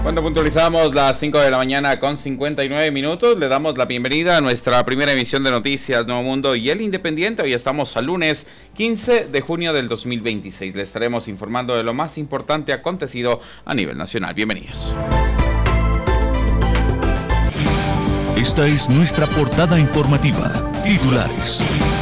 Cuando puntualizamos las 5 de la mañana con 59 minutos, le damos la bienvenida a nuestra primera emisión de Noticias Nuevo Mundo y El Independiente. Hoy estamos al lunes 15 de junio del 2026. Le estaremos informando de lo más importante acontecido a nivel nacional. Bienvenidos. Esta es nuestra portada informativa. Titulares.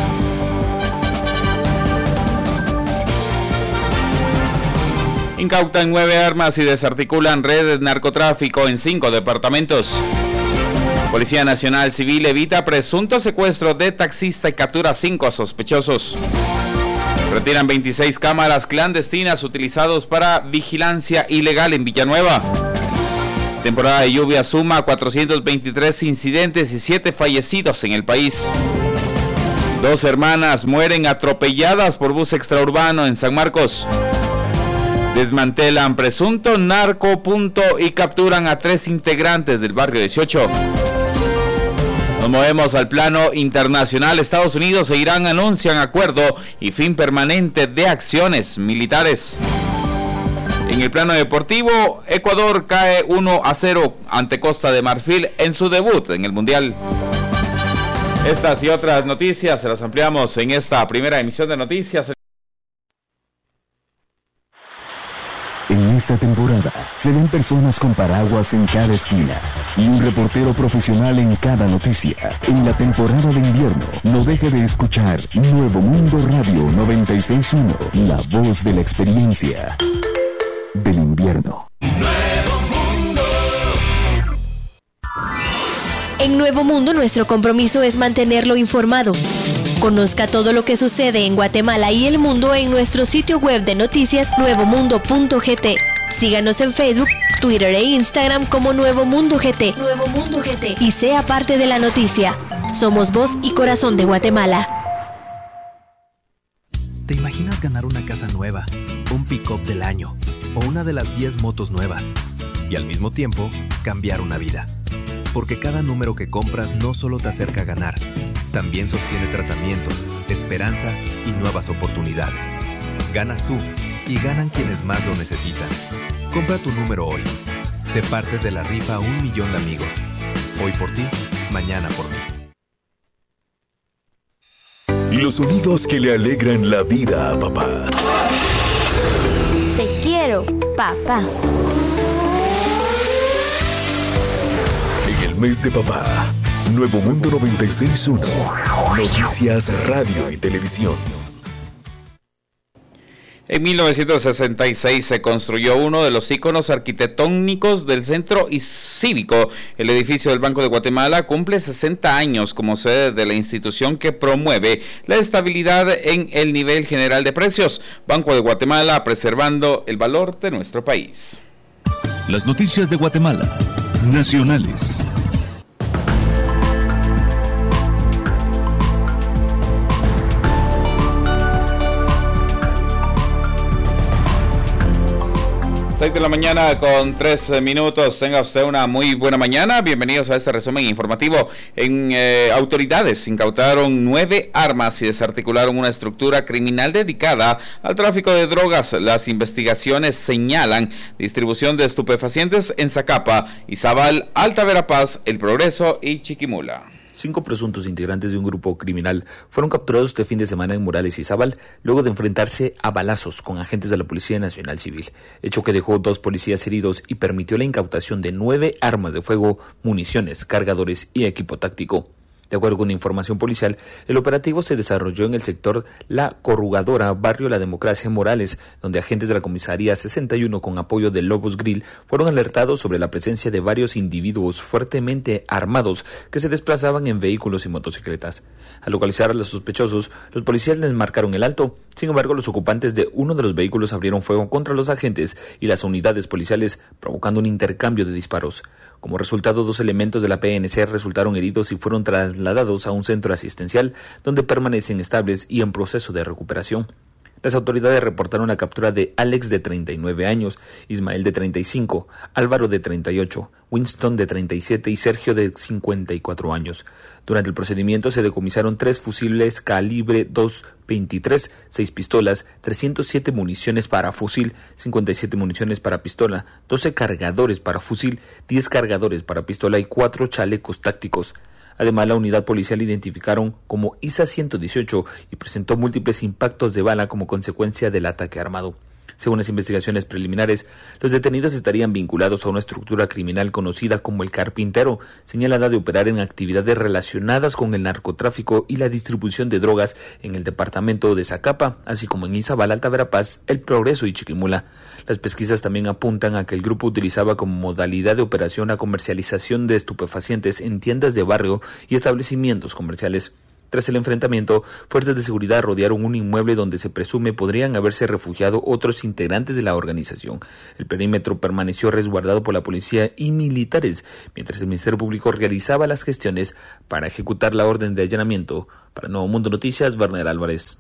Incautan 9 armas y desarticulan red de narcotráfico en 5 departamentos. Policía Nacional Civil evita presunto secuestro de taxista y captura 5 sospechosos. Retiran 26 cámaras clandestinas utilizados para vigilancia ilegal en Villanueva. Temporada de lluvia suma 423 incidentes y 7 fallecidos en el país. 2 hermanas mueren atropelladas por bus extraurbano en San Marcos. Desmantelan presunto narcopunto y capturan a 3 integrantes del barrio 18. Nos movemos al plano internacional. Estados Unidos e Irán anuncian acuerdo y fin permanente de acciones militares. En el plano deportivo, Ecuador cae 1-0 ante Costa de Marfil en su debut en el Mundial. Estas y otras noticias se las ampliamos en esta primera emisión de Noticias. En esta temporada se ven personas con paraguas en cada esquina y un reportero profesional en cada noticia. En la temporada de invierno, no deje de escuchar Nuevo Mundo Radio 96.1, la voz de la experiencia del invierno. Nuevo Mundo. En Nuevo Mundo, nuestro compromiso es mantenerlo informado. Conozca todo lo que sucede en Guatemala y el mundo en nuestro sitio web de noticias nuevomundo.gt. Síganos en Facebook, Twitter e Instagram como Nuevo Mundo GT. Nuevo Mundo GT. Y sea parte de la noticia. Somos voz y corazón de Guatemala. ¿Te imaginas ganar una casa nueva, un pick-up del año o una de las 10 motos nuevas? Y al mismo tiempo, cambiar una vida. Porque cada número que compras no solo te acerca a ganar, también sostiene tratamientos, esperanza y nuevas oportunidades. Ganas tú y ganan quienes más lo necesitan. Compra tu número hoy. Sé parte de la rifa 1 millón de amigos. Hoy por ti, mañana por mí. Los sonidos que le alegran la vida a papá. Te quiero, papá. En el mes de papá, Nuevo Mundo 96.1, Noticias, Radio y Televisión. En 1966 se construyó uno de los íconos arquitectónicos del centro cívico. El edificio del Banco de Guatemala cumple 60 años como sede de la institución que promueve la estabilidad en el nivel general de precios. Banco de Guatemala, preservando el valor de nuestro país. Las noticias de Guatemala, nacionales. Seis de la mañana con 3 minutos. Tenga usted una muy buena mañana. Bienvenidos a este resumen informativo. Autoridades incautaron 9 armas y desarticularon una estructura criminal dedicada al tráfico de drogas. Las investigaciones señalan distribución de estupefacientes en Zacapa, Izabal, Alta Verapaz, El Progreso y Chiquimula. 5 presuntos integrantes de un grupo criminal fueron capturados este fin de semana en Morales y Izabal, luego de enfrentarse a balazos con agentes de la Policía Nacional Civil, hecho que dejó 2 policías heridos y permitió la incautación de 9 armas de fuego, municiones, cargadores y equipo táctico. De acuerdo con información policial, el operativo se desarrolló en el sector La Corrugadora, barrio La Democracia en Morales, donde agentes de la comisaría 61 con apoyo de Lobos Grill fueron alertados sobre la presencia de varios individuos fuertemente armados que se desplazaban en vehículos y motocicletas. Al localizar a los sospechosos, los policías les marcaron el alto. Sin embargo, los ocupantes de uno de los vehículos abrieron fuego contra los agentes y las unidades policiales, provocando un intercambio de disparos. Como resultado, 2 elementos de la PNC resultaron heridos y fueron trasladados a un centro asistencial donde permanecen estables y en proceso de recuperación. Las autoridades reportaron la captura de Alex, de 39 años, Ismael, de 35, Álvaro, de 38, Winston, de 37 y Sergio, de 54 años. Durante el procedimiento se decomisaron 3 fusiles calibre .23, 6 pistolas, 307 municiones para fusil, 57 municiones para pistola, 12 cargadores para fusil, 10 cargadores para pistola y 4 chalecos tácticos. Además, la unidad policial identificaron como ISA 118 y presentó múltiples impactos de bala como consecuencia del ataque armado. Según las investigaciones preliminares, los detenidos estarían vinculados a una estructura criminal conocida como el Carpintero, señalada de operar en actividades relacionadas con el narcotráfico y la distribución de drogas en el departamento de Zacapa, así como en Izabal, Alta Verapaz, El Progreso y Chiquimula. Las pesquisas también apuntan a que el grupo utilizaba como modalidad de operación la comercialización de estupefacientes en tiendas de barrio y establecimientos comerciales. Tras el enfrentamiento, fuerzas de seguridad rodearon un inmueble donde se presume podrían haberse refugiado otros integrantes de la organización. El perímetro permaneció resguardado por la policía y militares, mientras el Ministerio Público realizaba las gestiones para ejecutar la orden de allanamiento. Para Nuevo Mundo Noticias, Werner Álvarez.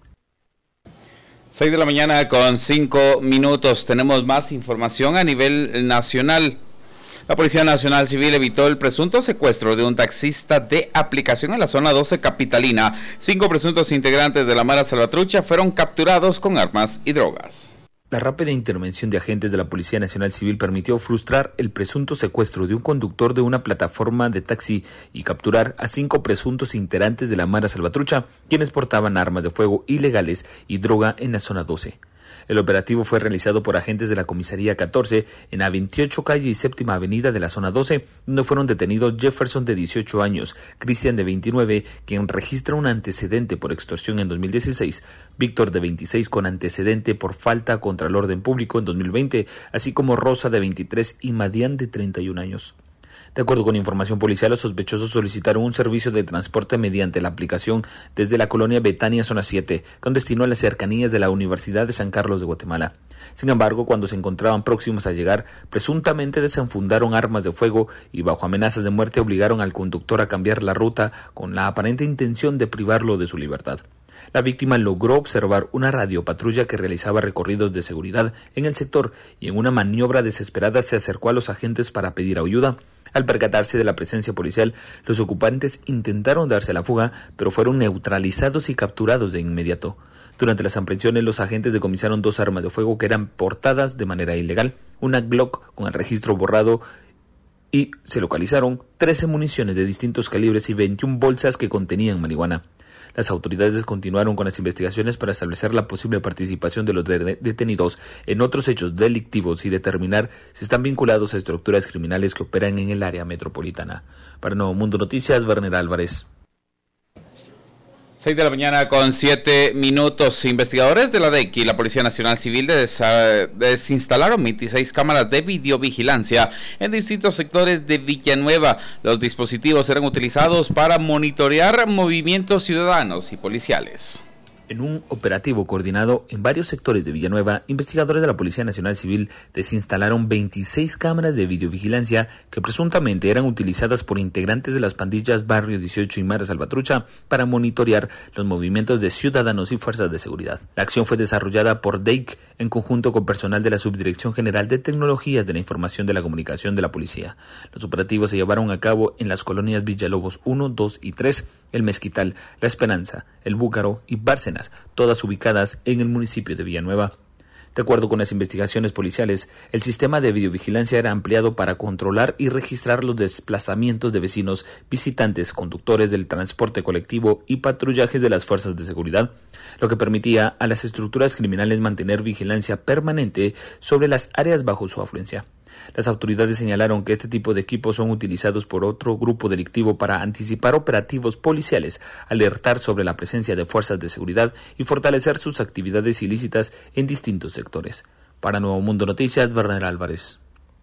6 de la mañana con 5 minutos. Tenemos más información a nivel nacional. La Policía Nacional Civil evitó el presunto secuestro de un taxista de aplicación en la zona 12 capitalina. 5 presuntos integrantes de la Mara Salvatrucha fueron capturados con armas y drogas. La rápida intervención de agentes de la Policía Nacional Civil permitió frustrar el presunto secuestro de un conductor de una plataforma de taxi y capturar a 5 presuntos integrantes de la Mara Salvatrucha, quienes portaban armas de fuego ilegales y droga en la zona 12. El operativo fue realizado por agentes de la Comisaría 14 en la 28 calle y 7ª avenida de la zona 12, donde fueron detenidos Jefferson, de 18 años, Cristian, de 29, quien registra un antecedente por extorsión en 2016, Víctor, de 26, con antecedente por falta contra el orden público en 2020, así como Rosa, de 23, y Madián, de 31 años. De acuerdo con información policial, los sospechosos solicitaron un servicio de transporte mediante la aplicación desde la colonia Betania, zona 7, con destino a las cercanías de la Universidad de San Carlos de Guatemala. Sin embargo, cuando se encontraban próximos a llegar, presuntamente desenfundaron armas de fuego y bajo amenazas de muerte obligaron al conductor a cambiar la ruta con la aparente intención de privarlo de su libertad. La víctima logró observar una radiopatrulla que realizaba recorridos de seguridad en el sector y en una maniobra desesperada se acercó a los agentes para pedir ayuda. Al percatarse de la presencia policial, los ocupantes intentaron darse a la fuga, pero fueron neutralizados y capturados de inmediato. Durante las aprehensiones, los agentes decomisaron 2 armas de fuego que eran portadas de manera ilegal, una Glock con el registro borrado, y se localizaron 13 municiones de distintos calibres y 21 bolsas que contenían marihuana. Las autoridades continuaron con las investigaciones para establecer la posible participación de los detenidos en otros hechos delictivos y determinar si están vinculados a estructuras criminales que operan en el área metropolitana. Para Nuevo Mundo Noticias, Werner Álvarez. 6 de la mañana con 7 minutos. Investigadores de la DEC y la Policía Nacional Civil desinstalaron 26 cámaras de videovigilancia en distintos sectores de Villanueva. Los dispositivos eran utilizados para monitorear movimientos ciudadanos y policiales. En un operativo coordinado en varios sectores de Villanueva, investigadores de la Policía Nacional Civil desinstalaron 26 cámaras de videovigilancia que presuntamente eran utilizadas por integrantes de las pandillas Barrio 18 y Mara Salvatrucha para monitorear los movimientos de ciudadanos y fuerzas de seguridad. La acción fue desarrollada por DEIC en conjunto con personal de la Subdirección General de Tecnologías de la Información de la Comunicación de la Policía. Los operativos se llevaron a cabo en las colonias Villalobos 1, 2 y 3, El Mezquital, La Esperanza, El Búcaro y Bárcenas, todas ubicadas en el municipio de Villanueva. De acuerdo con las investigaciones policiales, el sistema de videovigilancia era ampliado para controlar y registrar los desplazamientos de vecinos, visitantes, conductores del transporte colectivo y patrullajes de las fuerzas de seguridad, lo que permitía a las estructuras criminales mantener vigilancia permanente sobre las áreas bajo su afluencia. Las autoridades señalaron que este tipo de equipos son utilizados por otro grupo delictivo para anticipar operativos policiales, alertar sobre la presencia de fuerzas de seguridad y fortalecer sus actividades ilícitas en distintos sectores. Para Nuevo Mundo Noticias, Werner Álvarez.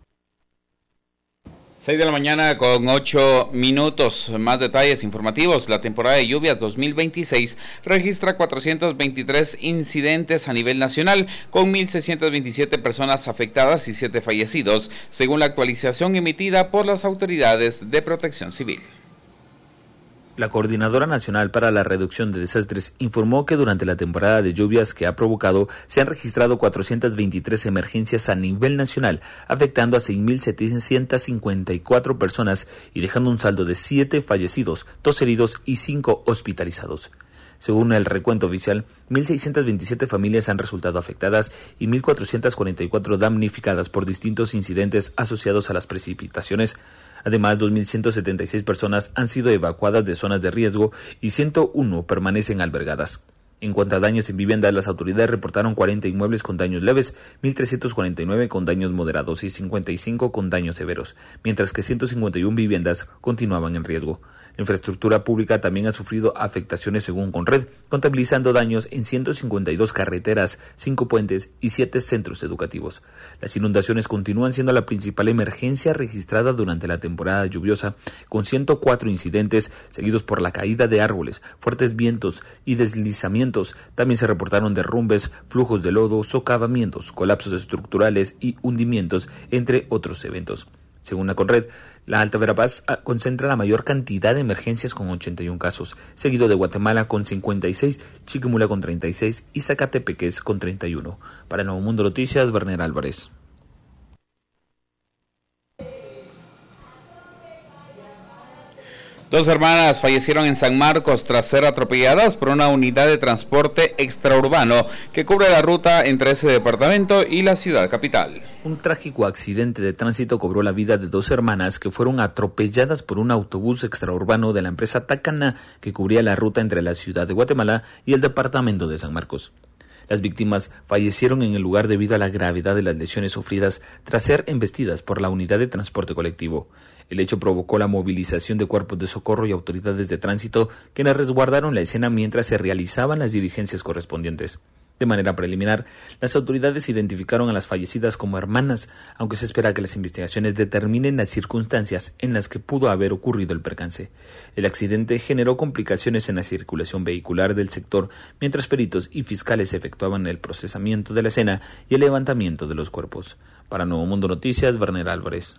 6 de la mañana con 8 minutos. Más detalles informativos. La temporada de lluvias 2026 registra 423 incidentes a nivel nacional, con 1.627 personas afectadas y 7 fallecidos, según la actualización emitida por las autoridades de Protección Civil. La Coordinadora Nacional para la Reducción de Desastres informó que durante la temporada de lluvias que ha provocado se han registrado 423 emergencias a nivel nacional, afectando a 6.754 personas y dejando un saldo de 7 fallecidos, 2 heridos y 5 hospitalizados. Según el recuento oficial, 1.627 familias han resultado afectadas y 1.444 damnificadas por distintos incidentes asociados a las precipitaciones. Además, 2.176 personas han sido evacuadas de zonas de riesgo y 101 permanecen albergadas. En cuanto a daños en viviendas, las autoridades reportaron 40 inmuebles con daños leves, 1.349 con daños moderados y 55 con daños severos, mientras que 151 viviendas continuaban en riesgo. La infraestructura pública también ha sufrido afectaciones según Conred, contabilizando daños en 152 carreteras, 5 puentes y 7 centros educativos. Las inundaciones continúan siendo la principal emergencia registrada durante la temporada lluviosa, con 104 incidentes seguidos por la caída de árboles, fuertes vientos y deslizamientos. También se reportaron derrumbes, flujos de lodo, socavamientos, colapsos estructurales y hundimientos, entre otros eventos. Según la Conred, la Alta Verapaz concentra la mayor cantidad de emergencias con 81 casos, seguido de Guatemala con 56, Chiquimula con 36 y Zacatepeques con 31. Para Nuevo Mundo Noticias, Werner Álvarez. Dos hermanas fallecieron en San Marcos tras ser atropelladas por una unidad de transporte extraurbano que cubre la ruta entre ese departamento y la ciudad capital. Un trágico accidente de tránsito cobró la vida de dos hermanas que fueron atropelladas por un autobús extraurbano de la empresa Tacana que cubría la ruta entre la ciudad de Guatemala y el departamento de San Marcos. Las víctimas fallecieron en el lugar debido a la gravedad de las lesiones sufridas tras ser embestidas por la unidad de transporte colectivo. El hecho provocó la movilización de cuerpos de socorro y autoridades de tránsito quienes resguardaron la escena mientras se realizaban las diligencias correspondientes. De manera preliminar, las autoridades identificaron a las fallecidas como hermanas, aunque se espera que las investigaciones determinen las circunstancias en las que pudo haber ocurrido el percance. El accidente generó complicaciones en la circulación vehicular del sector, mientras peritos y fiscales efectuaban el procesamiento de la escena y el levantamiento de los cuerpos. Para Nuevo Mundo Noticias, Werner Álvarez.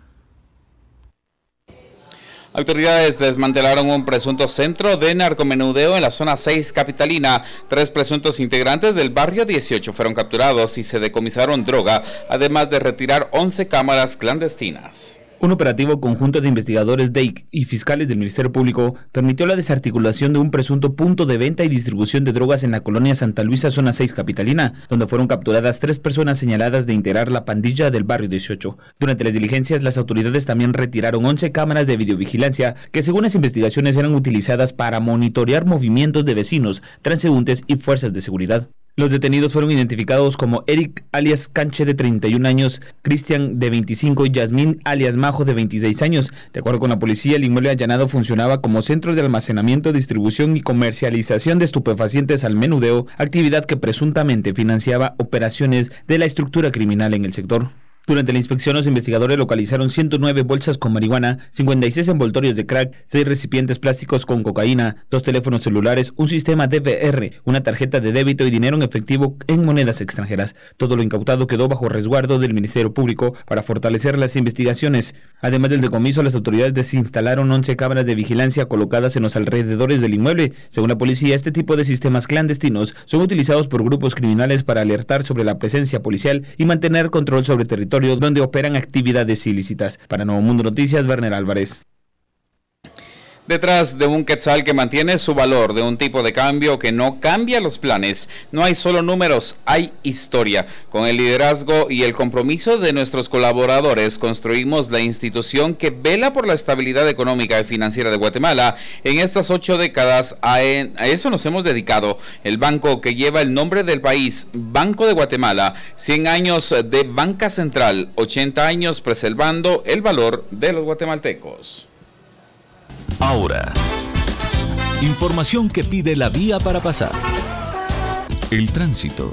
Autoridades desmantelaron un presunto centro de narcomenudeo en la zona 6 capitalina. 3 presuntos integrantes del barrio 18 fueron capturados y se decomisaron droga, además de retirar 11 cámaras clandestinas. Un operativo conjunto de investigadores DEIC y fiscales del Ministerio Público permitió la desarticulación de un presunto punto de venta y distribución de drogas en la colonia Santa Luisa, zona 6 capitalina, donde fueron capturadas 3 personas señaladas de integrar la pandilla del barrio 18. Durante las diligencias, las autoridades también retiraron 11 cámaras de videovigilancia que, según las investigaciones, eran utilizadas para monitorear movimientos de vecinos, transeúntes y fuerzas de seguridad. Los detenidos fueron identificados como Eric alias Canche de 31 años, Cristian de 25 y Yasmín alias Majo de 26 años. De acuerdo con la policía, el inmueble allanado funcionaba como centro de almacenamiento, distribución y comercialización de estupefacientes al menudeo, actividad que presuntamente financiaba operaciones de la estructura criminal en el sector. Durante la inspección, los investigadores localizaron 109 bolsas con marihuana, 56 envoltorios de crack, 6 recipientes plásticos con cocaína, 2 teléfonos celulares, un sistema DVR, una tarjeta de débito y dinero en efectivo en monedas extranjeras. Todo lo incautado quedó bajo resguardo del Ministerio Público para fortalecer las investigaciones. Además del decomiso, las autoridades desinstalaron 11 cámaras de vigilancia colocadas en los alrededores del inmueble. Según la policía, este tipo de sistemas clandestinos son utilizados por grupos criminales para alertar sobre la presencia policial y mantener control sobre territorio donde operan actividades ilícitas. Para Nuevo Mundo Noticias, Werner Álvarez. Detrás de un quetzal que mantiene su valor, de un tipo de cambio que no cambia los planes, no hay solo números, hay historia. Con el liderazgo y el compromiso de nuestros colaboradores, construimos la institución que vela por la estabilidad económica y financiera de Guatemala. En estas 8 décadas, a eso nos hemos dedicado. El banco que lleva el nombre del país, Banco de Guatemala, 100 años de banca central, 80 años preservando el valor de los guatemaltecos. Ahora, información que pide la vía para pasar. El tránsito.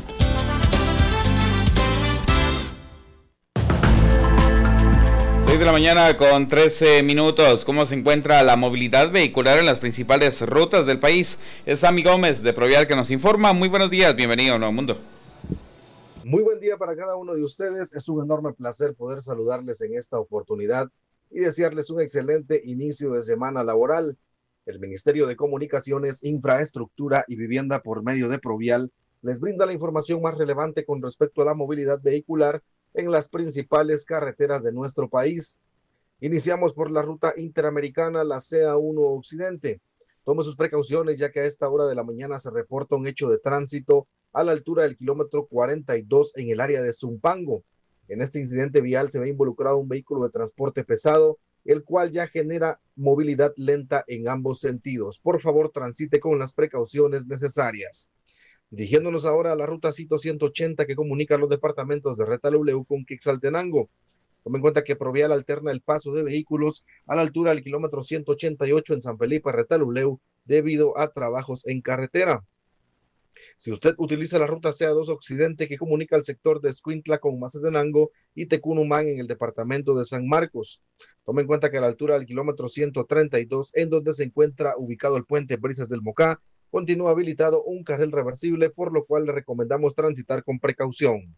De la mañana con 13 minutos. ¿Cómo se encuentra la movilidad vehicular en las principales rutas del país? Es Sammy Gómez de Provial que nos informa. Muy buenos días, bienvenido a Nuevo Mundo. Muy buen día para cada uno de ustedes. Es un enorme placer poder saludarles en esta oportunidad y desearles un excelente inicio de semana laboral. El Ministerio de Comunicaciones, Infraestructura y Vivienda, por medio de Provial, les brinda la información más relevante con respecto a la movilidad vehicular en las principales carreteras de nuestro país. Iniciamos por la ruta interamericana, la CA1 Occidente. Tome sus precauciones, ya que a esta hora de la mañana se reporta un hecho de tránsito a la altura del kilómetro 42 en el área de Zumpango. En este incidente vial se ve involucrado un vehículo de transporte pesado, el cual ya genera movilidad lenta en ambos sentidos. Por favor, transite con las precauciones necesarias. Dirigiéndonos ahora a la ruta Cito 180 que comunica los departamentos de Retaluleu con Quixaltenango. Tome en cuenta que Provial alterna el paso de vehículos a la altura del kilómetro 188 en San Felipe, Retaluleu, debido a trabajos en carretera. Si usted utiliza la ruta CA2 Occidente que comunica el sector de Escuintla con Mazatenango y Tecunumán en el departamento de San Marcos, tome en cuenta que a la altura del kilómetro 132, en donde se encuentra ubicado el puente Brisas del Mocá, continúa habilitado un carril reversible, por lo cual le recomendamos transitar con precaución.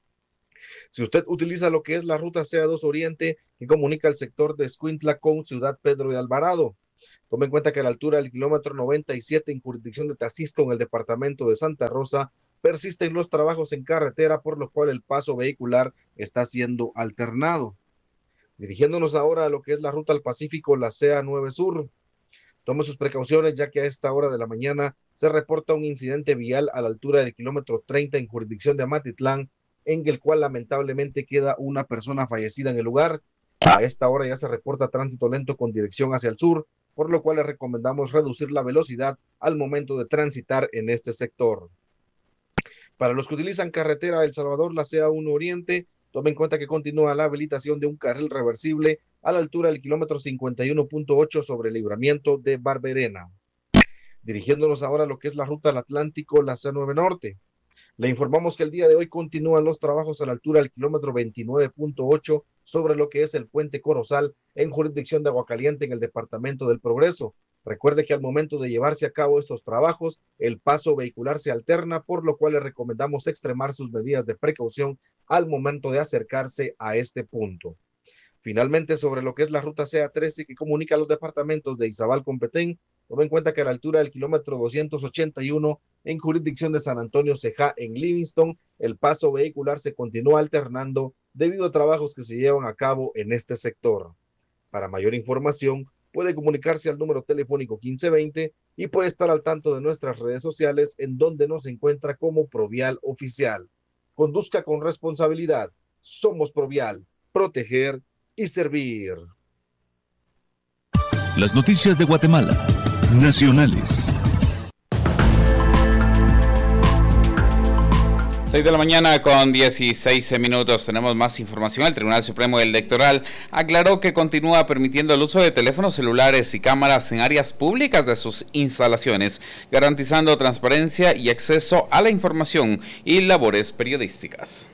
Si usted utiliza lo que es la ruta CA2 Oriente que comunica el sector de Escuintla con Ciudad Pedro de Alvarado, tome en cuenta que a la altura del kilómetro 97 en jurisdicción de Tacisco en el departamento de Santa Rosa persisten los trabajos en carretera, por lo cual el paso vehicular está siendo alternado. Dirigiéndonos ahora a lo que es la ruta al Pacífico, la CA9 Sur. Tome sus precauciones, ya que a esta hora de la mañana se reporta un incidente vial a la altura del kilómetro 30 en jurisdicción de Amatitlán, en el cual lamentablemente queda una persona fallecida en el lugar. A esta hora ya se reporta tránsito lento con dirección hacia el sur, por lo cual le recomendamos reducir la velocidad al momento de transitar en este sector. Para los que utilizan carretera El Salvador, la CA1 Oriente, tome en cuenta que continúa la habilitación de un carril reversible a la altura del kilómetro 51.8 sobre el libramiento de Barberena. Dirigiéndonos ahora a lo que es la ruta al Atlántico, la C9 Norte. Le informamos que el día de hoy continúan los trabajos a la altura del kilómetro 29.8 sobre lo que es el puente Corozal en jurisdicción de Aguacaliente en el departamento del Progreso. Recuerde que al momento de llevarse a cabo estos trabajos, el paso vehicular se alterna, por lo cual le recomendamos extremar sus medidas de precaución al momento de acercarse a este punto. Finalmente, sobre lo que es la ruta CA13 que comunica los departamentos de Izabal con Petén, tome en cuenta que a la altura del kilómetro 281 en jurisdicción de San Antonio Cejá en Livingston, el paso vehicular se continúa alternando debido a trabajos que se llevan a cabo en este sector. Para mayor información, puede comunicarse al número telefónico 1520 y puede estar al tanto de nuestras redes sociales, en donde nos encuentra como Provial Oficial. Conduzca con responsabilidad. Somos Provial. Proteger y servir. Las noticias de Guatemala. Nacionales. 6 de la mañana con 16 minutos. Tenemos más información. El Tribunal Supremo Electoral aclaró que continúa permitiendo el uso de teléfonos celulares y cámaras en áreas públicas de sus instalaciones, garantizando transparencia y acceso a la información y labores periodísticas.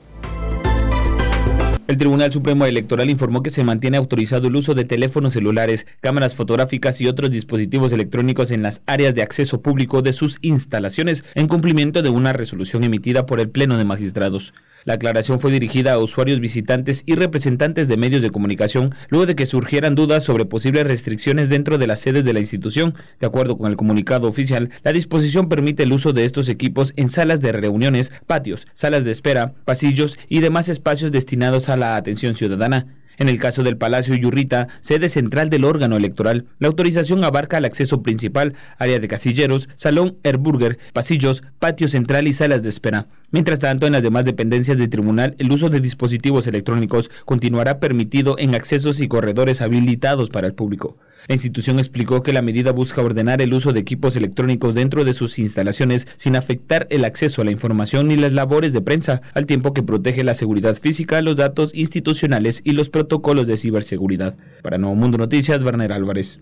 El Tribunal Supremo Electoral informó que se mantiene autorizado el uso de teléfonos celulares, cámaras fotográficas y otros dispositivos electrónicos en las áreas de acceso público de sus instalaciones, en cumplimiento de una resolución emitida por el Pleno de Magistrados. La aclaración fue dirigida a usuarios, visitantes y representantes de medios de comunicación, luego de que surgieran dudas sobre posibles restricciones dentro de las sedes de la institución. De acuerdo con el comunicado oficial, la disposición permite el uso de estos equipos en salas de reuniones, patios, salas de espera, pasillos y demás espacios destinados a la atención ciudadana. En el caso del Palacio Yurrita, sede central del órgano electoral, la autorización abarca el acceso principal, área de casilleros, salón Airburger, pasillos, patio central y salas de espera. Mientras tanto, en las demás dependencias del tribunal, el uso de dispositivos electrónicos continuará permitido en accesos y corredores habilitados para el público. La institución explicó que la medida busca ordenar el uso de equipos electrónicos dentro de sus instalaciones sin afectar el acceso a la información ni las labores de prensa, al tiempo que protege la seguridad física, los datos institucionales y los protocolos de ciberseguridad. Para Nuevo Mundo Noticias, Werner Álvarez.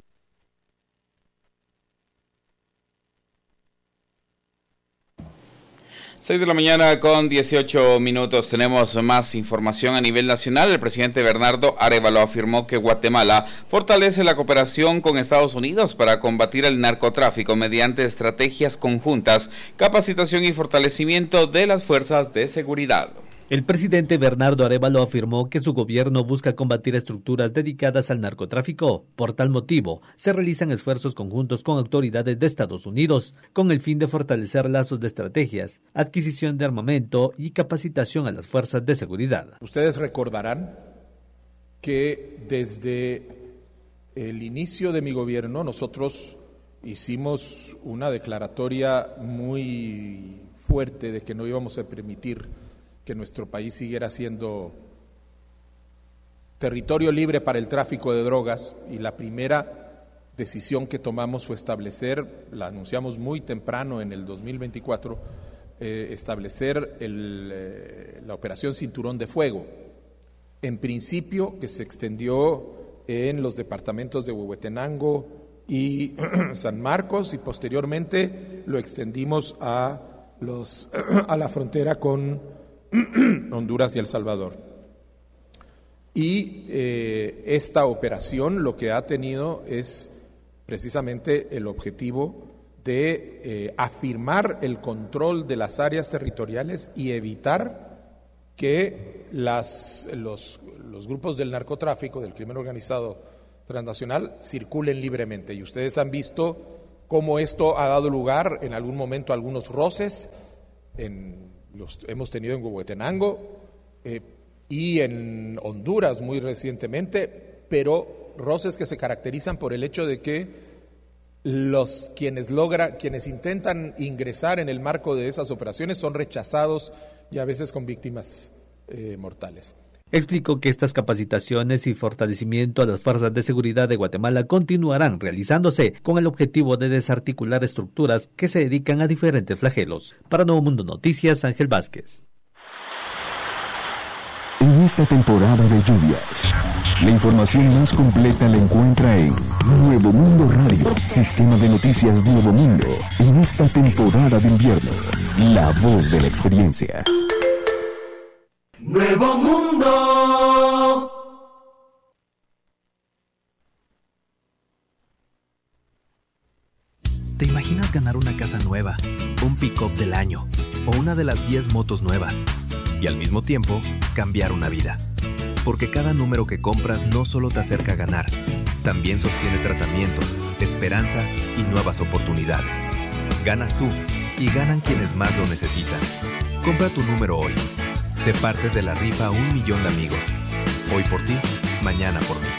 6 de la mañana con 18 minutos. Tenemos más información a nivel nacional. El presidente Bernardo Arévalo afirmó que Guatemala fortalece la cooperación con Estados Unidos para combatir el narcotráfico mediante estrategias conjuntas, capacitación y fortalecimiento de las fuerzas de seguridad. El presidente Bernardo Arévalo afirmó que su gobierno busca combatir estructuras dedicadas al narcotráfico. Por tal motivo, se realizan esfuerzos conjuntos con autoridades de Estados Unidos, con el fin de fortalecer lazos de estrategias, adquisición de armamento y capacitación a las fuerzas de seguridad. Ustedes recordarán que desde el inicio de mi gobierno nosotros hicimos una declaratoria muy fuerte de que no íbamos a permitir que nuestro país siguiera siendo territorio libre para el tráfico de drogas, y la primera decisión que tomamos fue establecer, la anunciamos muy temprano en el 2024, establecer la operación Cinturón de Fuego, en principio que se extendió en los departamentos de Huehuetenango y San Marcos, y posteriormente lo extendimos a la frontera con Honduras y El Salvador. Y esta operación lo que ha tenido es precisamente el objetivo de afirmar el control de las áreas territoriales y evitar que los grupos del narcotráfico, del crimen organizado transnacional, circulen libremente. Y ustedes han visto cómo esto ha dado lugar en algún momento a algunos roces, hemos tenido en Huehuetenango y en Honduras muy recientemente, pero roces que se caracterizan por el hecho de que quienes intentan ingresar en el marco de esas operaciones son rechazados y a veces con víctimas mortales. Explicó que estas capacitaciones y fortalecimiento a las fuerzas de seguridad de Guatemala continuarán realizándose con el objetivo de desarticular estructuras que se dedican a diferentes flagelos. Para Nuevo Mundo Noticias, Ángel Vázquez. En esta temporada de lluvias, la información más completa la encuentra en Nuevo Mundo Radio, sistema de noticias Nuevo Mundo. En esta temporada de invierno, la voz de la experiencia. Nuevo Mundo. ¿Te imaginas ganar una casa nueva, un pick-up del año o una de las 10 motos nuevas? Y al mismo tiempo, cambiar una vida. Porque cada número que compras no solo te acerca a ganar, también sostiene tratamientos, esperanza y nuevas oportunidades. Ganas tú y ganan quienes más lo necesitan. Compra tu número hoy. Sé parte de la rifa 1 millón de amigos. Hoy por ti, mañana por mí.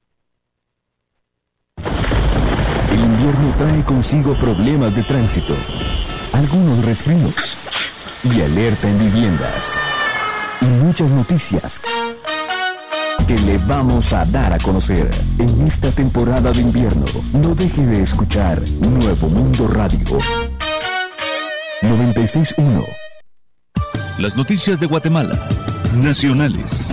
El invierno trae consigo problemas de tránsito, algunos resfríos y alerta en viviendas. Y muchas noticias que le vamos a dar a conocer en esta temporada de invierno. No deje de escuchar Nuevo Mundo Radio 96.1. Las noticias de Guatemala, nacionales.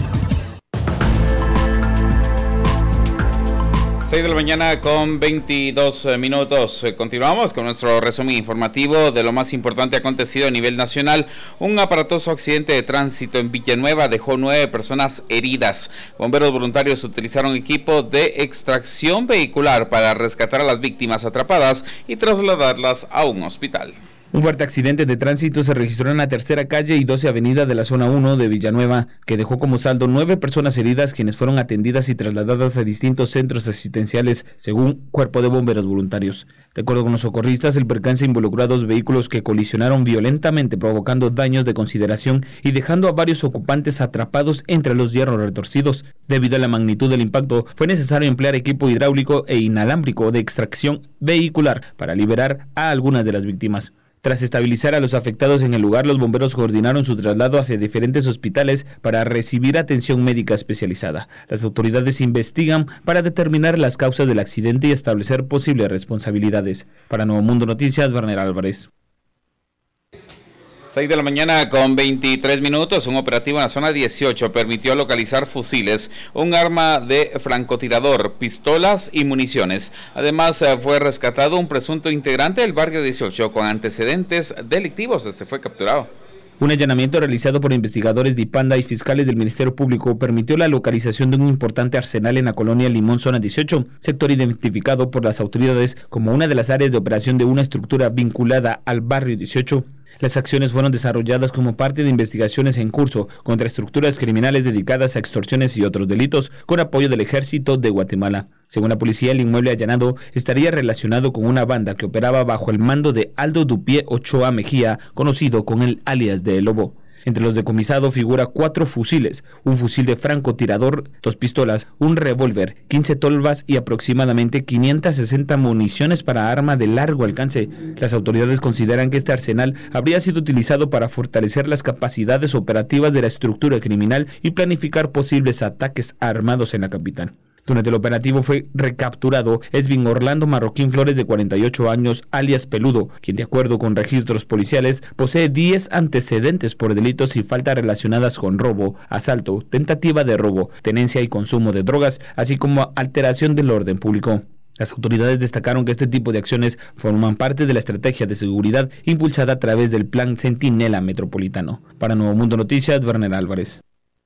6 de la mañana con 22 minutos. Continuamos con nuestro resumen informativo de lo más importante acontecido a nivel nacional. Un aparatoso accidente de tránsito en Villanueva dejó 9 personas heridas. Bomberos voluntarios utilizaron equipo de extracción vehicular para rescatar a las víctimas atrapadas y trasladarlas a un hospital. Un fuerte accidente de tránsito se registró en la Tercera Calle y 12 Avenida de la Zona 1 de Villanueva, que dejó como saldo 9 personas heridas, quienes fueron atendidas y trasladadas a distintos centros asistenciales, según Cuerpo de Bomberos Voluntarios. De acuerdo con los socorristas, el percance involucró a 2 vehículos que colisionaron violentamente, provocando daños de consideración y dejando a varios ocupantes atrapados entre los hierros retorcidos. Debido a la magnitud del impacto, fue necesario emplear equipo hidráulico e inalámbrico de extracción vehicular para liberar a algunas de las víctimas. Tras estabilizar a los afectados en el lugar, los bomberos coordinaron su traslado hacia diferentes hospitales para recibir atención médica especializada. Las autoridades investigan para determinar las causas del accidente y establecer posibles responsabilidades. Para Nuevo Mundo Noticias, Werner Álvarez. 6 de la mañana con 23 minutos, un operativo en la zona 18 permitió localizar fusiles, un arma de francotirador, pistolas y municiones. Además, fue rescatado un presunto integrante del barrio 18 con antecedentes delictivos. Este fue capturado. Un allanamiento realizado por investigadores de IPANDA y fiscales del Ministerio Público permitió la localización de un importante arsenal en la colonia Limón, zona 18, sector identificado por las autoridades como una de las áreas de operación de una estructura vinculada al barrio 18. Las acciones fueron desarrolladas como parte de investigaciones en curso contra estructuras criminales dedicadas a extorsiones y otros delitos, con apoyo del Ejército de Guatemala. Según la policía, el inmueble allanado estaría relacionado con una banda que operaba bajo el mando de Aldo Dupié Ochoa Mejía, conocido con el alias de El Lobo. Entre los decomisados figura 4 fusiles, un fusil de francotirador, 2 pistolas, un revólver, 15 tolvas y aproximadamente 560 municiones para arma de largo alcance. Las autoridades consideran que este arsenal habría sido utilizado para fortalecer las capacidades operativas de la estructura criminal y planificar posibles ataques armados en la capital. Durante el operativo fue recapturado Esvin Orlando Marroquín Flores, de 48 años, alias Peludo, quien de acuerdo con registros policiales posee 10 antecedentes por delitos y faltas relacionadas con robo, asalto, tentativa de robo, tenencia y consumo de drogas, así como alteración del orden público. Las autoridades destacaron que este tipo de acciones forman parte de la estrategia de seguridad impulsada a través del Plan Centinela Metropolitano. Para Nuevo Mundo Noticias, Werner Álvarez.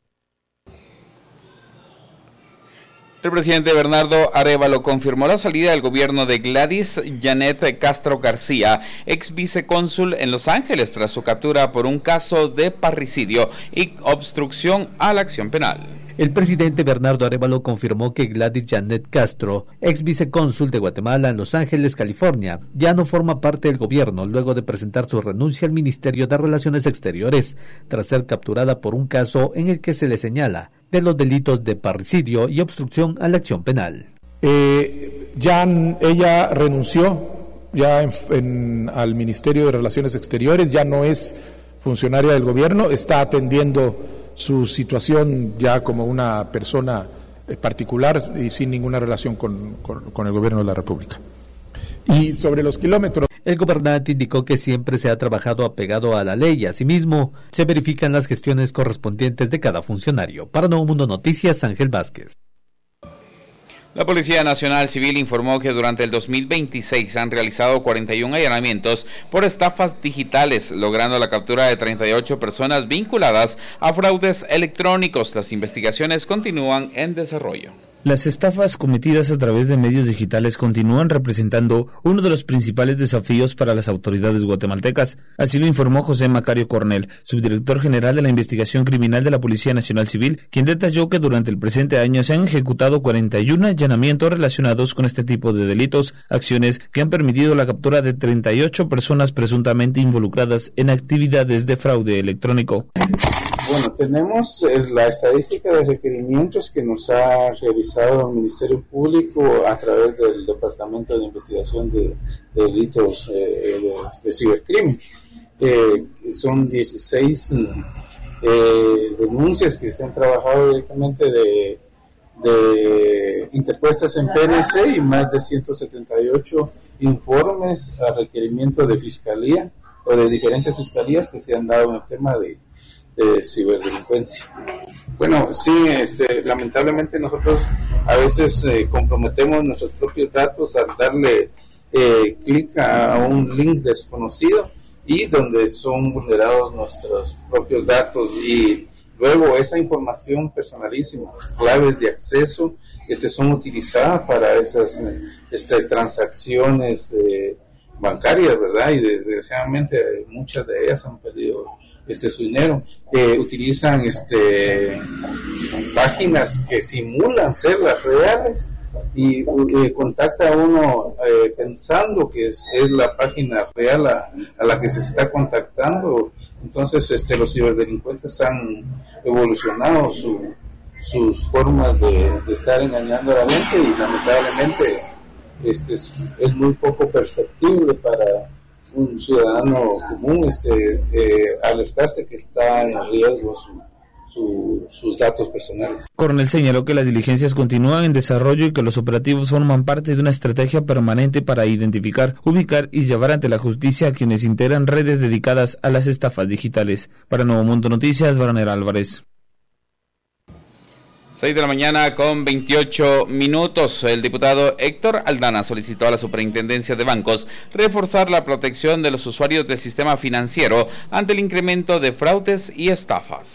El presidente Bernardo Arévalo confirmó la salida del gobierno de Gladys Janet Castro García, ex vicecónsul en Los Ángeles, tras su captura por un caso de parricidio y obstrucción a la acción penal. El presidente Bernardo Arévalo confirmó que Gladys Janet Castro, ex vicecónsul de Guatemala en Los Ángeles, California, ya no forma parte del gobierno luego de presentar su renuncia al Ministerio de Relaciones Exteriores, tras ser capturada por un caso en el que se le señala de los delitos de parricidio y obstrucción a la acción penal. Ella renunció ya al Ministerio de Relaciones Exteriores, ya no es funcionaria del gobierno, está atendiendo su situación ya como una persona particular y sin ninguna relación con el gobierno de la República. Y sobre los kilómetros, el gobernante indicó que siempre se ha trabajado apegado a la ley y asimismo se verifican las gestiones correspondientes de cada funcionario. Para Nuevo Mundo Noticias, Ángel Vázquez. La Policía Nacional Civil informó que durante el 2026 han realizado 41 allanamientos por estafas digitales, logrando la captura de 38 personas vinculadas a fraudes electrónicos. Las investigaciones continúan en desarrollo. Las estafas cometidas a través de medios digitales continúan representando uno de los principales desafíos para las autoridades guatemaltecas. Así lo informó José Macario Cornell, subdirector general de la Investigación Criminal de la Policía Nacional Civil, quien detalló que durante el presente año se han ejecutado 41 allanamientos relacionados con este tipo de delitos, acciones que han permitido la captura de 38 personas presuntamente involucradas en actividades de fraude electrónico. Bueno, tenemos la estadística de requerimientos que nos ha realizado el Ministerio Público a través del Departamento de Investigación de Delitos de Cibercrimen. Son 16 denuncias que se han trabajado directamente de interpuestas en PNC y más de 178 informes a requerimiento de fiscalía o de diferentes fiscalías que se han dado en el tema de ciberdelincuencia. Bueno, sí, lamentablemente nosotros a veces comprometemos nuestros propios datos al darle clic a un link desconocido y donde son vulnerados nuestros propios datos y luego esa información personalísima, claves de acceso, son utilizadas para esas transacciones bancarias, ¿verdad? Y desgraciadamente muchas de ellas han perdido su dinero. Utilizan páginas que simulan ser las reales y contacta a uno pensando que es la página real a la que se está contactando. Entonces los ciberdelincuentes han evolucionado sus formas de estar engañando a la gente y lamentablemente es muy poco perceptible para un ciudadano común alertarse que está en riesgo sus datos personales. Coronel señaló que las diligencias continúan en desarrollo y que los operativos forman parte de una estrategia permanente para identificar, ubicar y llevar ante la justicia a quienes integran redes dedicadas a las estafas digitales. Para Nuevo Mundo Noticias, Werner Álvarez. 6 de la mañana con 28 minutos. El diputado Héctor Aldana solicitó a la Superintendencia de Bancos reforzar la protección de los usuarios del sistema financiero ante el incremento de fraudes y estafas.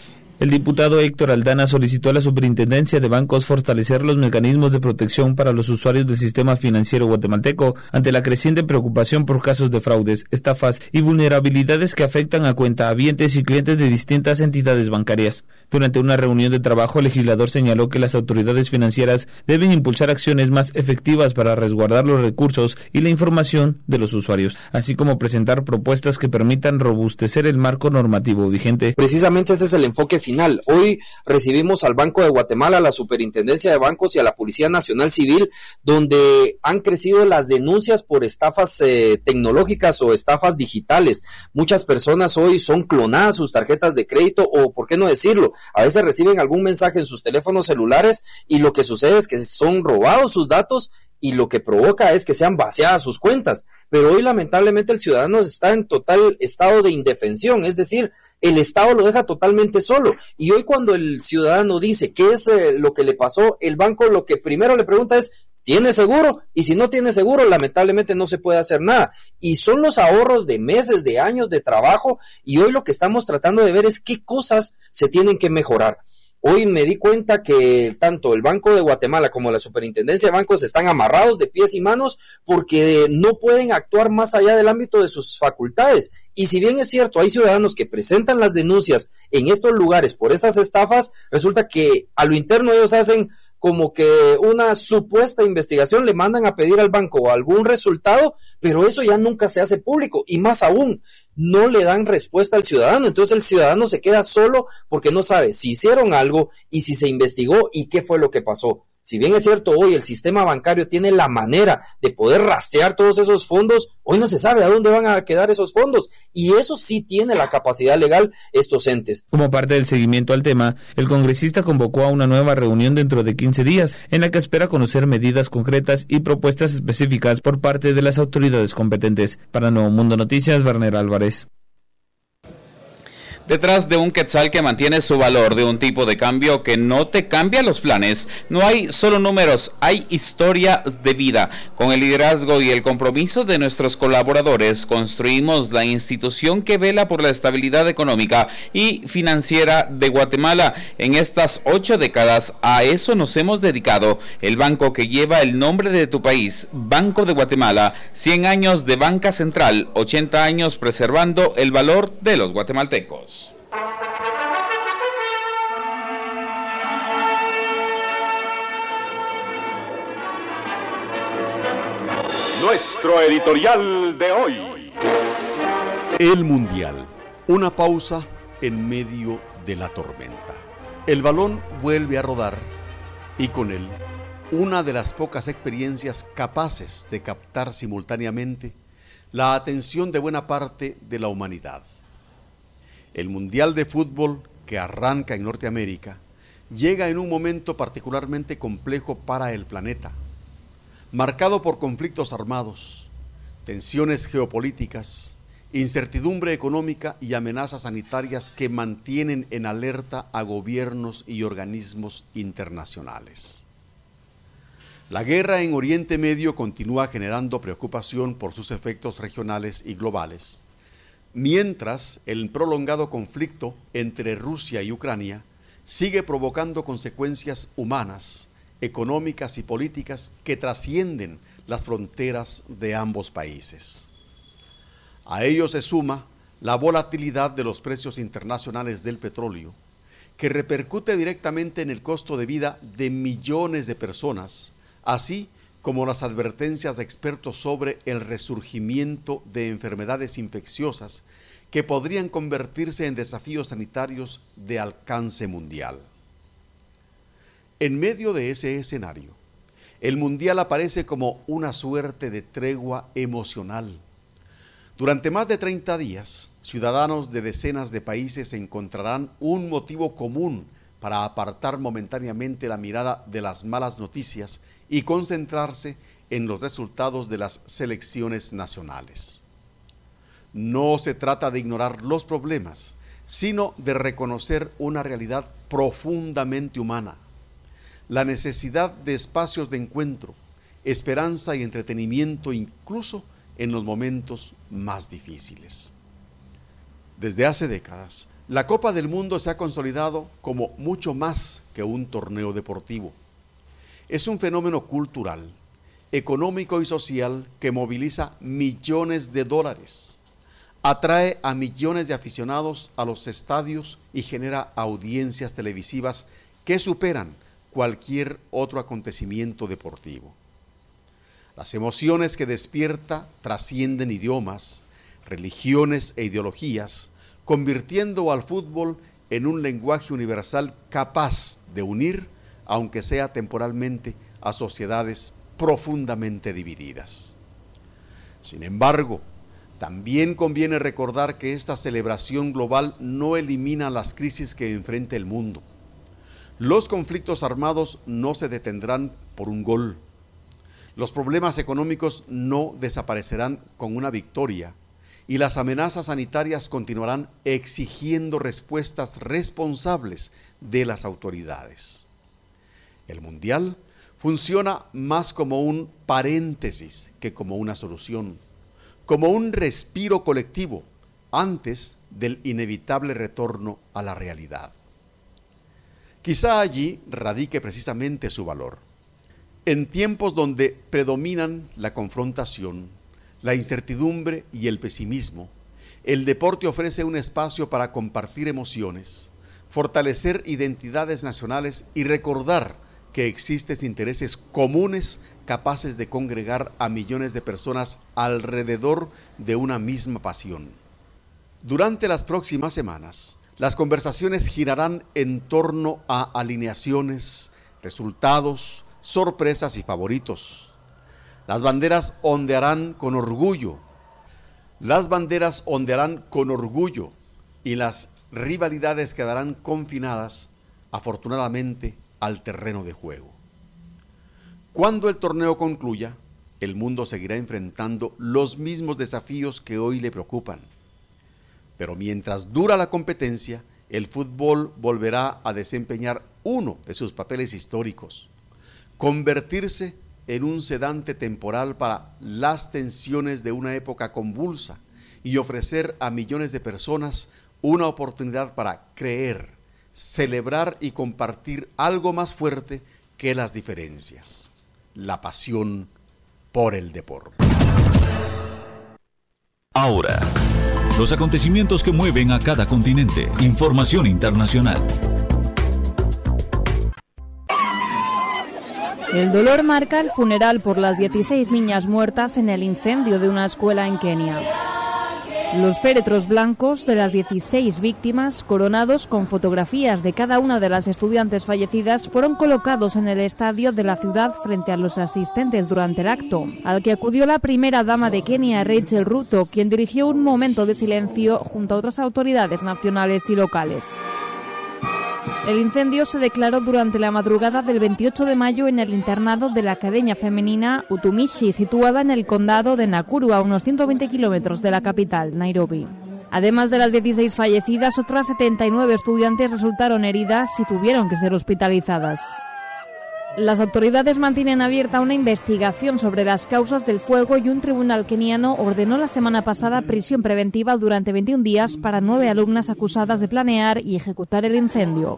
El diputado Héctor Aldana solicitó a la Superintendencia de Bancos fortalecer los mecanismos de protección para los usuarios del sistema financiero guatemalteco ante la creciente preocupación por casos de fraudes, estafas y vulnerabilidades que afectan a cuentahabientes y clientes de distintas entidades bancarias. Durante una reunión de trabajo, el legislador señaló que las autoridades financieras deben impulsar acciones más efectivas para resguardar los recursos y la información de los usuarios, así como presentar propuestas que permitan robustecer el marco normativo vigente. Precisamente ese es el enfoque final. Hoy recibimos al Banco de Guatemala, a la Superintendencia de Bancos y a la Policía Nacional Civil, donde han crecido las denuncias por estafas tecnológicas o estafas digitales. Muchas personas hoy son clonadas sus tarjetas de crédito o, por qué no decirlo, a veces reciben algún mensaje en sus teléfonos celulares y lo que sucede es que son robados sus datos y lo que provoca es que sean vaciadas sus cuentas. Pero hoy lamentablemente el ciudadano está en total estado de indefensión, es decir, el Estado lo deja totalmente solo. Y hoy cuando el ciudadano dice qué es lo que le pasó, el banco lo que primero le pregunta es: ¿tiene seguro? Y si no tiene seguro, lamentablemente no se puede hacer nada. Y son los ahorros de meses, de años de trabajo, y hoy lo que estamos tratando de ver es qué cosas se tienen que mejorar. Hoy me di cuenta que tanto el Banco de Guatemala como la Superintendencia de Bancos están amarrados de pies y manos porque no pueden actuar más allá del ámbito de sus facultades. Y si bien es cierto, hay ciudadanos que presentan las denuncias en estos lugares por estas estafas, resulta que a lo interno ellos hacen como que una supuesta investigación, le mandan a pedir al banco algún resultado, pero eso ya nunca se hace público, y más aún, no le dan respuesta al ciudadano. Entonces el ciudadano se queda solo porque no sabe si hicieron algo y si se investigó y qué fue lo que pasó. Si bien es cierto, hoy el sistema bancario tiene la manera de poder rastrear todos esos fondos, hoy no se sabe a dónde van a quedar esos fondos, y eso sí tiene la capacidad legal estos entes. Como parte del seguimiento al tema, el congresista convocó a una nueva reunión dentro de 15 días, en la que espera conocer medidas concretas y propuestas específicas por parte de las autoridades competentes. Para Nuevo Mundo Noticias, Werner Álvarez. Detrás de un quetzal que mantiene su valor, de un tipo de cambio que no te cambia los planes, no hay solo números, hay historia de vida. Con el liderazgo y el compromiso de nuestros colaboradores, construimos la institución que vela por la estabilidad económica y financiera de Guatemala. En estas 8 décadas, a eso nos hemos dedicado. El banco que lleva el nombre de tu país, Banco de Guatemala, 100 años de banca central, 80 años preservando el valor de los guatemaltecos. Nuestro editorial de hoy. El Mundial. Una pausa en medio de la tormenta. El balón vuelve a rodar y con él una de las pocas experiencias capaces de captar simultáneamente la atención de buena parte de la humanidad. El Mundial de Fútbol, que arranca en Norteamérica, llega en un momento particularmente complejo para el planeta, marcado por conflictos armados, tensiones geopolíticas, incertidumbre económica y amenazas sanitarias que mantienen en alerta a gobiernos y organismos internacionales. La guerra en Oriente Medio continúa generando preocupación por sus efectos regionales y globales, mientras el prolongado conflicto entre Rusia y Ucrania sigue provocando consecuencias humanas, económicas y políticas que trascienden las fronteras de ambos países. A ello se suma la volatilidad de los precios internacionales del petróleo, que repercute directamente en el costo de vida de millones de personas, así como las advertencias de expertos sobre el resurgimiento de enfermedades infecciosas que podrían convertirse en desafíos sanitarios de alcance mundial. En medio de ese escenario, el Mundial aparece como una suerte de tregua emocional. Durante más de 30 días, ciudadanos de decenas de países encontrarán un motivo común para apartar momentáneamente la mirada de las malas noticias y concentrarse en los resultados de las selecciones nacionales. No se trata de ignorar los problemas, sino de reconocer una realidad profundamente humana: la necesidad de espacios de encuentro, esperanza y entretenimiento incluso en los momentos más difíciles. Desde hace décadas, La Copa del Mundo se ha consolidado como mucho más que un torneo deportivo. Es un fenómeno cultural, económico y social que moviliza millones de dólares, atrae a millones de aficionados a los estadios y genera audiencias televisivas que superan cualquier otro acontecimiento deportivo. Las emociones que despierta trascienden idiomas, religiones e ideologías, convirtiendo al fútbol en un lenguaje universal capaz de unir, aunque sea temporalmente, a sociedades profundamente divididas. Sin embargo, también conviene recordar que esta celebración global no elimina las crisis que enfrenta el mundo. Los conflictos armados no se detendrán por un gol. Los problemas económicos no desaparecerán con una victoria. Y las amenazas sanitarias continuarán exigiendo respuestas responsables de las autoridades. El Mundial funciona más como un paréntesis que como una solución, como un respiro colectivo antes del inevitable retorno a la realidad. Quizá allí radique precisamente su valor. En tiempos donde predominan la confrontación, la incertidumbre y el pesimismo, el deporte ofrece un espacio para compartir emociones, fortalecer identidades nacionales y recordar que existen intereses comunes capaces de congregar a millones de personas alrededor de una misma pasión. Durante las próximas semanas, las conversaciones girarán en torno a alineaciones, resultados, sorpresas y favoritos. Las banderas ondearán con orgullo. Y las rivalidades quedarán confinadas, afortunadamente, al terreno de juego. Cuando el torneo concluya, el mundo seguirá enfrentando los mismos desafíos que hoy le preocupan. Pero mientras dura la competencia, el fútbol volverá a desempeñar uno de sus papeles históricos: convertirse en un sedante temporal para las tensiones de una época convulsa y ofrecer a millones de personas una oportunidad para creer, celebrar y compartir algo más fuerte que las diferencias: la pasión por el deporte. Ahora, los acontecimientos que mueven a cada continente. Información internacional. El dolor marca el funeral por las 16 niñas muertas en el incendio de una escuela en Kenia. Los féretros blancos de las 16 víctimas, coronados con fotografías de cada una de las estudiantes fallecidas, fueron colocados en el estadio de la ciudad frente a los asistentes durante el acto, al que acudió la primera dama de Kenia, Rachel Ruto, quien dirigió un momento de silencio junto a otras autoridades nacionales y locales. El incendio se declaró durante la madrugada del 28 de mayo en el internado de la Academia Femenina Utumishi, situada en el condado de Nakuru, a unos 120 kilómetros de la capital, Nairobi. Además de las 16 fallecidas, otras 79 estudiantes resultaron heridas y tuvieron que ser hospitalizadas. Las autoridades mantienen abierta una investigación sobre las causas del fuego y un tribunal keniano ordenó la semana pasada prisión preventiva durante 21 días para 9 alumnas acusadas de planear y ejecutar el incendio.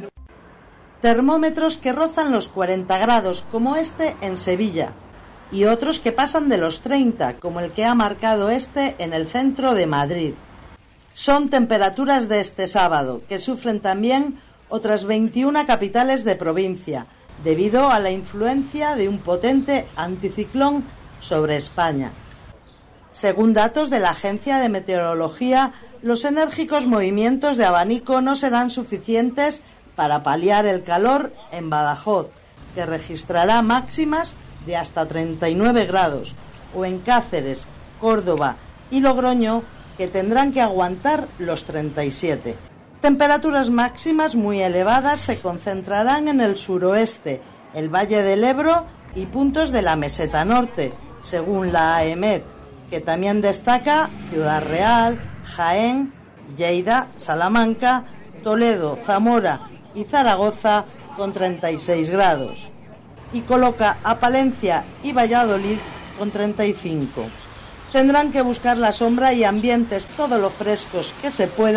Termómetros que rozan los 40 grados, como este en Sevilla, y otros que pasan de los 30, como el que ha marcado este en el centro de Madrid. Son temperaturas de este sábado, que sufren también otras 21 capitales de provincia, debido a la influencia de un potente anticiclón sobre España. Según datos de la Agencia de Meteorología, los enérgicos movimientos de abanico no serán suficientes para paliar el calor en Badajoz, que registrará máximas de hasta 39 grados, o en Cáceres, Córdoba y Logroño, que tendrán que aguantar los 37. Temperaturas máximas muy elevadas se concentrarán en el suroeste, el Valle del Ebro y puntos de la Meseta Norte, según la AEMET, que también destaca Ciudad Real, Jaén, Lleida, Salamanca, Toledo, Zamora y Zaragoza con 36 grados. Y coloca a Palencia y Valladolid con 35. Tendrán que buscar la sombra y ambientes todo lo frescos que se pueda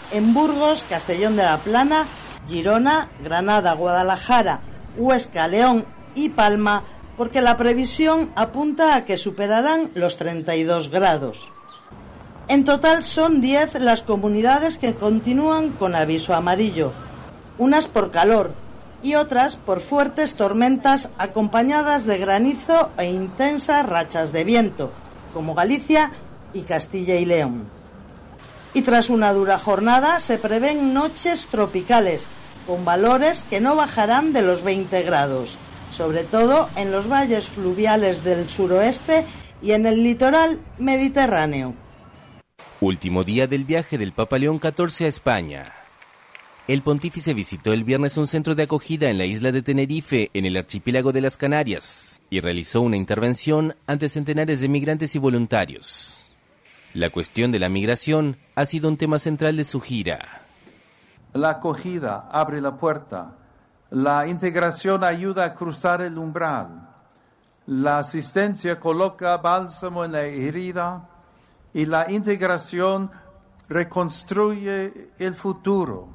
en Burgos, Castellón de la Plana, Girona, Granada, Guadalajara, Huesca, León y Palma, porque la previsión apunta a que superarán los 32 grados. En total son 10 las comunidades que continúan con aviso amarillo, unas por calor y otras por fuertes tormentas acompañadas de granizo e intensas rachas de viento, como Galicia y Castilla y León. Y tras una dura jornada se prevén noches tropicales, con valores que no bajarán de los 20 grados, sobre todo en los valles fluviales del suroeste y en el litoral mediterráneo. Último día del viaje del Papa León XIV a España. El pontífice visitó el viernes un centro de acogida en la isla de Tenerife, en el archipiélago de las Canarias, y realizó una intervención ante centenares de migrantes y voluntarios. La cuestión de la migración ha sido un tema central de su gira. La acogida abre la puerta, la integración ayuda a cruzar el umbral, la asistencia coloca bálsamo en la herida y la integración reconstruye el futuro.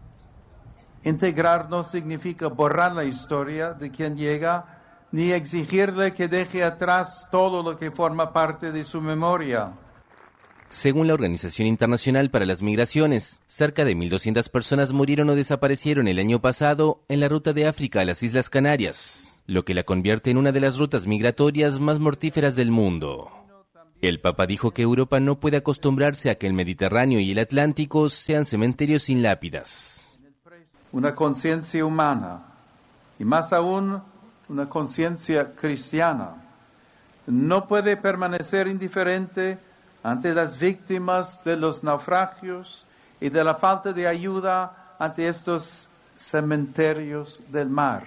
Integrar no significa borrar la historia de quien llega, ni exigirle que deje atrás todo lo que forma parte de su memoria. Según la Organización Internacional para las Migraciones, cerca de 1.200 personas murieron o desaparecieron el año pasado en la ruta de África a las Islas Canarias, lo que la convierte en una de las rutas migratorias más mortíferas del mundo. El Papa dijo que Europa no puede acostumbrarse a que el Mediterráneo y el Atlántico sean cementerios sin lápidas. Una conciencia humana, y más aún una conciencia cristiana, no puede permanecer indiferente ante las víctimas de los naufragios y de la falta de ayuda ante estos cementerios del mar.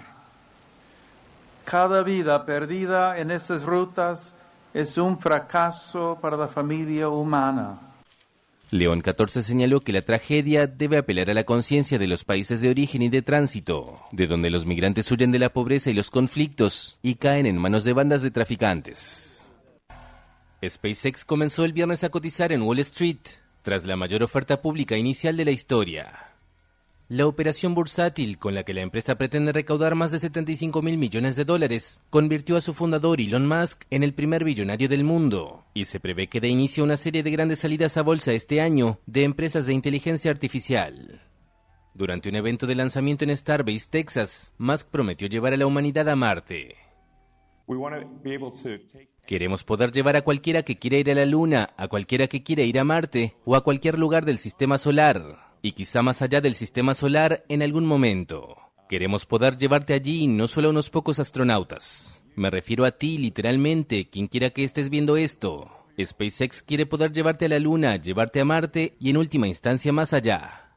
Cada vida perdida en esas rutas es un fracaso para la familia humana. León XIV señaló que la tragedia debe apelar a la conciencia de los países de origen y de tránsito, de donde los migrantes huyen de la pobreza y los conflictos y caen en manos de bandas de traficantes. SpaceX comenzó el viernes a cotizar en Wall Street, tras la mayor oferta pública inicial de la historia. La operación bursátil, con la que la empresa pretende recaudar más de $75,000 millones, convirtió a su fundador Elon Musk en el primer billonario del mundo, y se prevé que dé inicio a una serie de grandes salidas a bolsa este año de empresas de inteligencia artificial. Durante un evento de lanzamiento en Starbase, Texas, Musk prometió llevar a la humanidad a Marte. Queremos poder llevar a cualquiera que quiera ir a la Luna, a cualquiera que quiera ir a Marte o a cualquier lugar del sistema solar, y quizá más allá del sistema solar en algún momento. Queremos poder llevarte allí, no solo a unos pocos astronautas. Me refiero a ti, literalmente, quien quiera que estés viendo esto. SpaceX quiere poder llevarte a la Luna, llevarte a Marte y en última instancia más allá.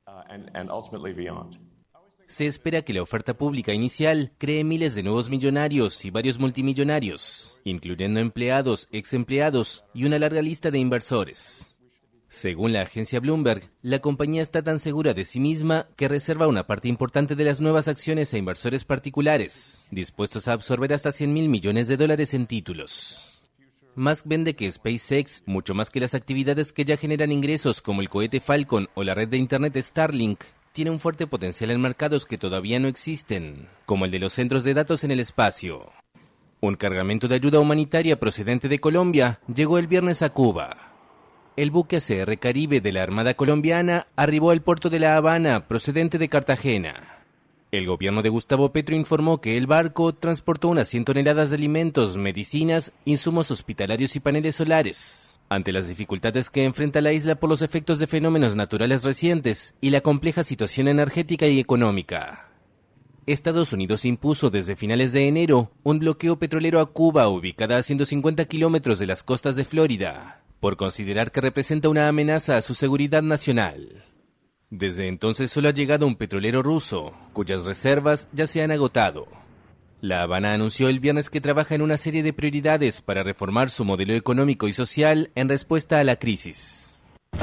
Se espera que la oferta pública inicial cree miles de nuevos millonarios y varios multimillonarios, incluyendo empleados, exempleados y una larga lista de inversores. Según la agencia Bloomberg, la compañía está tan segura de sí misma que reserva una parte importante de las nuevas acciones a inversores particulares, dispuestos a absorber hasta $100,000 millones en títulos. Musk vende que SpaceX, mucho más que las actividades que ya generan ingresos como el cohete Falcon o la red de internet Starlink, tiene un fuerte potencial en mercados que todavía no existen, como el de los centros de datos en el espacio. Un cargamento de ayuda humanitaria procedente de Colombia llegó el viernes a Cuba. El buque ACR Caribe de la Armada colombiana arribó al puerto de La Habana, procedente de Cartagena. El gobierno de Gustavo Petro informó que el barco transportó unas 100 toneladas de alimentos, medicinas, insumos hospitalarios y paneles solares, ante las dificultades que enfrenta la isla por los efectos de fenómenos naturales recientes y la compleja situación energética y económica. Estados Unidos impuso desde finales de enero un bloqueo petrolero a Cuba, ubicada a 150 kilómetros de las costas de Florida, por considerar que representa una amenaza a su seguridad nacional. Desde entonces solo ha llegado un petrolero ruso, cuyas reservas ya se han agotado. La Habana anunció el viernes que trabaja en una serie de prioridades para reformar su modelo económico y social en respuesta a la crisis.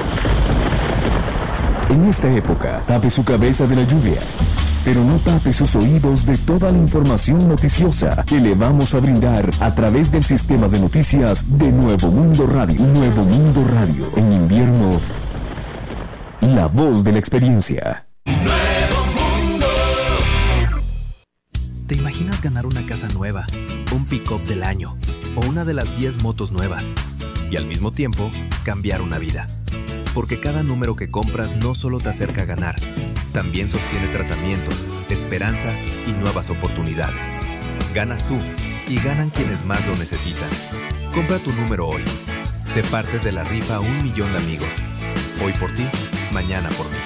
En esta época, tape su cabeza de la lluvia, pero no tape sus oídos de toda la información noticiosa que le vamos a brindar a través del sistema de noticias de Nuevo Mundo Radio. Nuevo Mundo Radio, en invierno La voz de la experiencia. ¿Te imaginas ganar una casa nueva, un pick-up del año o una de las 10 motos nuevas y al mismo tiempo cambiar una vida? Porque cada número que compras no solo te acerca a ganar, también sostiene tratamientos, esperanza y nuevas oportunidades. Ganas tú y ganan quienes más lo necesitan. Compra tu número hoy. Sé parte de la rifa 1 millón de amigos. Hoy por ti, mañana por mí.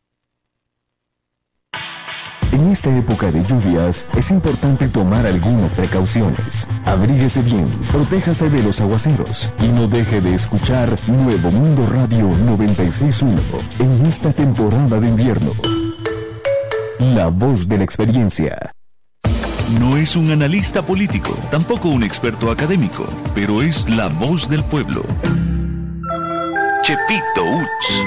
En esta época de lluvias es importante tomar algunas precauciones. Abríguese bien, protéjase de los aguaceros y no deje de escuchar Nuevo Mundo Radio 96.1 en esta temporada de invierno. La voz de la experiencia. No es un analista político, tampoco un experto académico, pero es la voz del pueblo. Chepito Uts.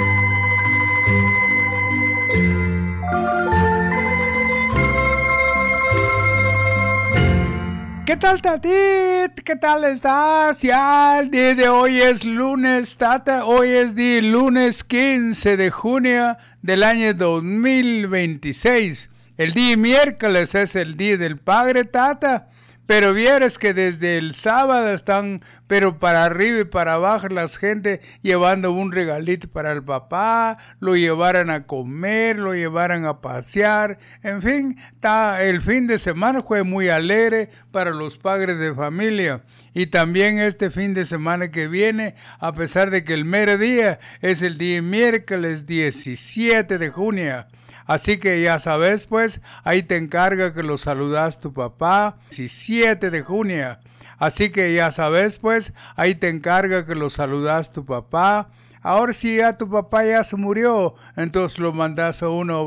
¿Qué tal, Tatit? ¿Qué tal estás? Ya el día de hoy es lunes, Tata. Hoy es día lunes 15 de junio del año 2026. El día miércoles es el día del padre, Tata. Pero vieres que desde el sábado están, pero para arriba y para abajo, las gente llevando un regalito para el papá, lo llevaran a comer, lo llevaran a pasear. En fin, el fin de semana fue muy alegre para los padres de familia. Y también este fin de semana que viene, a pesar de que el mero día es el día miércoles 17 de junio. Así que ya sabes, pues, ahí te encarga que lo saludas tu papá, 17 de junio. Así que ya sabes, pues, ahí te encarga que lo saludas tu papá. Ahora si ya tu papá ya se murió, entonces lo mandas a uno